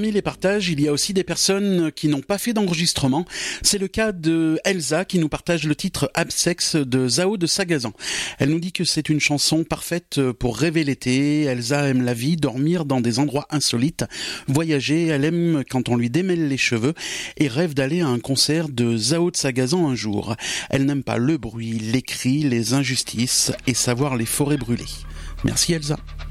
parmi les partages, il y a aussi des personnes qui n'ont pas fait d'enregistrement. C'est le cas de Elsa qui nous partage le titre Absex de Zao de Sagazan. Elle nous dit que c'est une chanson parfaite pour rêver l'été. Elsa aime la vie, dormir dans des endroits insolites, voyager. Elle aime quand on lui démêle les cheveux et rêve d'aller à un concert de Zao de Sagazan un jour. Elle n'aime pas le bruit, les cris, les injustices et savoir les forêts brûlées. Merci Elsa.